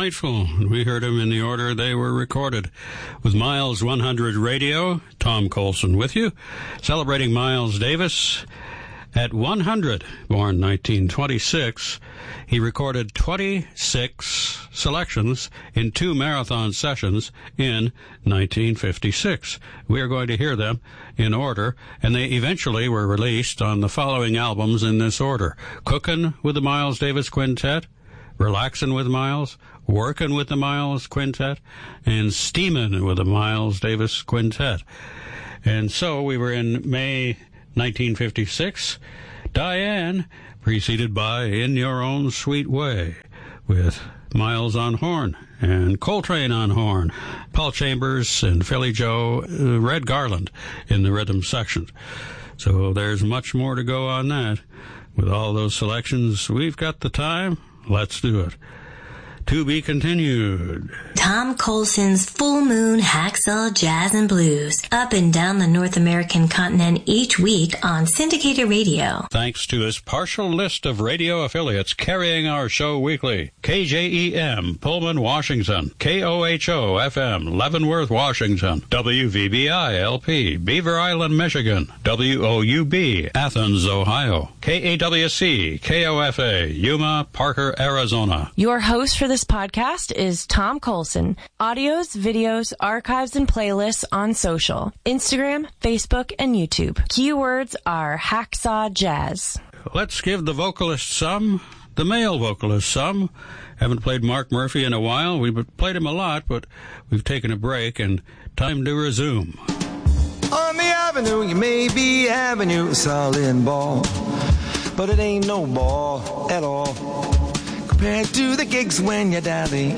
delightful. We heard them in the order they were recorded. With Miles 100 Radio, Tom Colson with you, celebrating Miles Davis. At 100, born 1926, he recorded 26 selections in 2 marathon sessions in 1956. We are going to hear them in order, and they eventually were released on the following albums in this order: Cookin' with the Miles Davis Quintet, Relaxin' with Miles, Workin' with the Miles Quintet, and Steamin' with the Miles Davis Quintet. And so we were in May 1956, Diane, preceded by In Your Own Sweet Way, with Miles on horn and Coltrane on horn, Paul Chambers and Philly Joe, Red Garland in the rhythm section. So there's much more to go on that. With all those selections, we've got the time. Let's do it. To be continued. Tom Colson's Full Moon Hacksaw Jazz and Blues, up and down the North American continent each week on syndicated radio. Thanks to his partial list of radio affiliates carrying our show weekly: KJEM, Pullman, Washington; KOHO-FM, Leavenworth, Washington; WVBI-LP, Beaver Island, Michigan; WOUB, Athens, Ohio; KAWC, KOFA, Yuma, Parker, Arizona. Your host for this podcast is Tom Colson. Audios, videos, archives, and playlists on social: Instagram, Facebook, and YouTube. Keywords are Hacksaw Jazz. Let's give the vocalist some, the male vocalist some. Haven't played Mark Murphy in a while. We've played him a lot, but we've taken a break, and time to resume. On the avenue, you may be having you a solid ball, but it ain't no ball at all compared to the gigs when you're down the